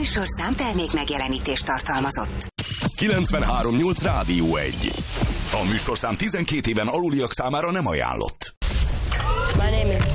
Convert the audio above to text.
műsorszám termék megjelenítést tartalmazott. 93.8 Rádió 1. A műsorszám 12 éven aluliak számára nem ajánlott.